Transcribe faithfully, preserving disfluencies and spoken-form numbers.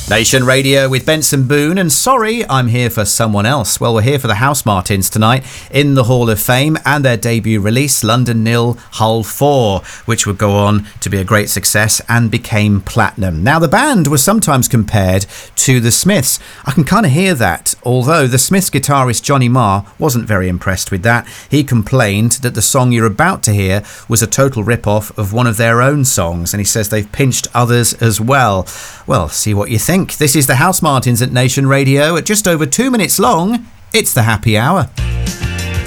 Nation Radio with Benson Boone, and sorry, I'm here for someone else. Well, we're here for the Housemartins tonight in the Hall of Fame and their debut release, London Nil, Hull four, which would go on to be a great success and became platinum. Now, the band was sometimes compared to the Smiths. I can kind of hear that, although the Smiths guitarist Johnny Marr wasn't very impressed with that. He complained that the song you're about to hear was a total rip-off of one of their own songs, and he says they've pinched others as well. Well, see what you think. This is the Housemartins at Nation Radio. At just over two minutes long, it's the Happy Hour.